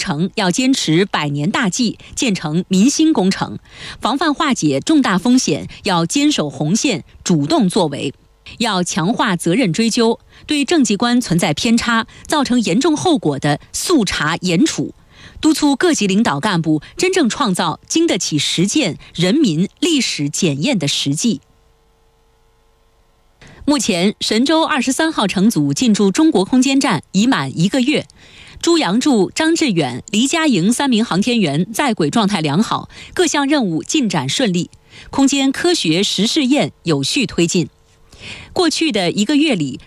程要坚持百年大计，建成民心工程；防范化解重大风险要坚守红线，主动作为。要强化责任追究，对政绩观存在偏差、造成严重后果的速查严处，督促各级领导干部真正创造经得起实践、人民、历史检验的实际。目前，神舟23号乘组进驻中国空间站已满1个月，朱杨柱、张志远、黎佳莹3名航天员在轨状态良好，各项任务进展顺利，空间科学实试验有序推进。过去的1个月里，